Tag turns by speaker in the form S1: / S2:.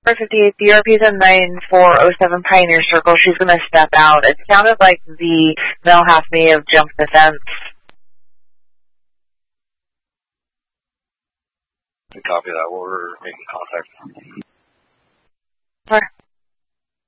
S1: 58, the RP's in 9407 Pioneer Circle. She's going to step out. It sounded like the male half may have jumped the fence.
S2: Copy that. We're making contact.